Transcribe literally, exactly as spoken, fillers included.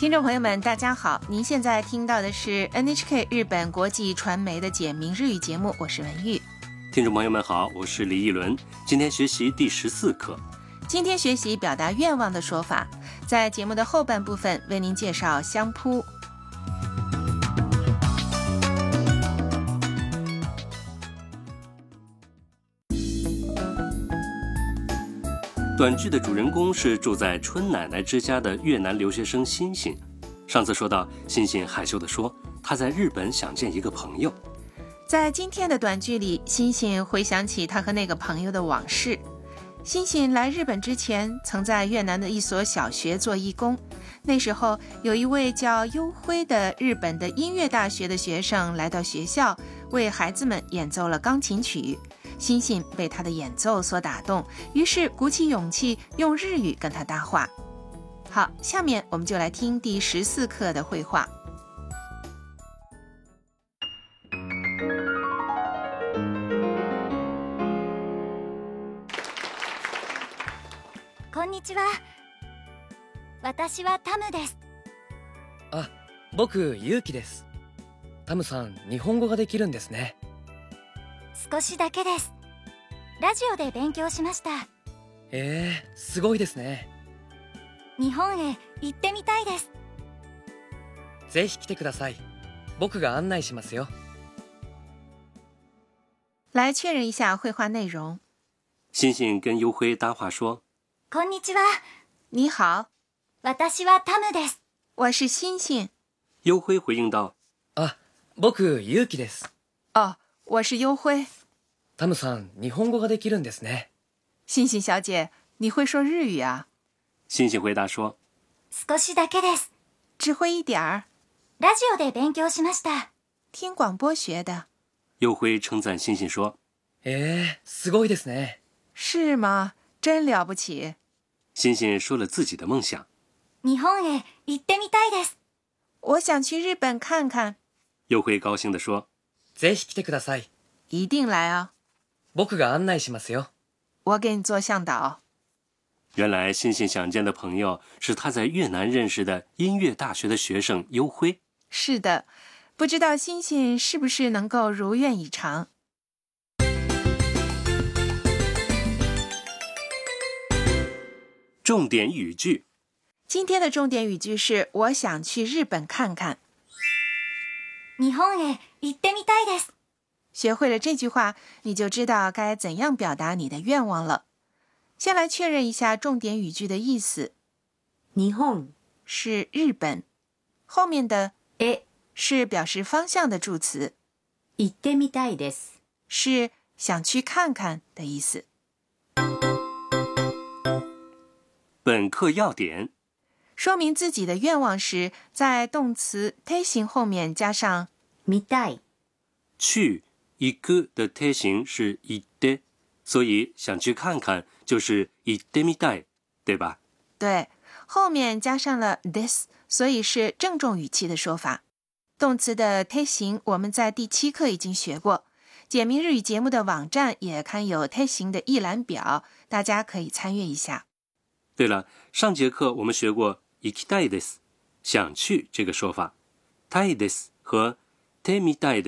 听众朋友们大家好，您现在听到的是 N H K 日本国际传媒的简明日语节目，我是文玉。 听众朋友们好，我是李一伦，今天学习第十四课。 今天学习表达愿望的说法，在节目的后半部分为您介绍相扑。 短剧的主人公是住在春奶奶之家的越南留学生欣欣。上次说到，欣欣害羞地说，她在日本想见一个朋友。 在今天的短剧里，欣欣回想起她和那个朋友的往事。欣欣来日本之前，曾在越南的一所小学做义工。那时候，有一位叫优辉的日本的音乐大学的学生来到学校，为孩子们演奏了钢琴曲。欣欣被他的演奏所打动，于是鼓起勇气用日语跟他搭话。好，下面我们就来听第十四课的绘画。 こんにちは。私はタムです。 あ、僕ユウキです。タムさん、日本語ができるんですね。 少しだけです。ラジオで勉強しました。 えー、すごいですね。 日本へ行ってみたいです。 ぜひ来てください。僕が案内しますよ。 来确认一下绘画内容。 欣欣跟优辉搭话说： こんにちは。 你好， 私はタムです。 我是欣欣。 优辉回应道： あ、僕ユウキです。 哦，我是优辉。 タムさん、日本語ができるんですね。 欣欣小姐，你会说日语啊？ 欣欣回答说： 少しだけです。 只会一点儿。 ラジオで勉強しました。 听广播学的。 优辉称赞欣欣说： えー、すごいですね。 是吗？真了不起。 欣欣说了自己的梦想。 日本へ行ってみたいです。 我想去日本看看。 优辉高兴地说： ぜひ来てください。 一定来啊！ 僕が案内しますよ。 我给你做向导。 原来欣欣想见的朋友是他在越南认识的音乐大学的学生优辉。 是的，不知道欣欣是不是能够如愿以偿。 重点语句。 今天的重点语句是我想去日本看看。 日本へ行ってみたいです。 学会了这句话，你就知道该怎样表达你的愿望了。先来确认一下重点语句的意思。 日本是日本，后面的へ是表示方向的助词， 行ってみたいです。 是想去看看的意思。 本课要点。 说明自己的愿望时，在动词推形后面加上見たい。 去行く的推形是行って，所以想去看看就是行ってみたい，对吧？ 对，后面加上了 this， 所以是郑重语气的说法。动词的推形我们在第七课已经学过，简明日语节目的网站也刊有推形的一览表，大家可以参阅一下。 对了，上节课我们学过行きたいです，想去这个说法。たいです和てみたいで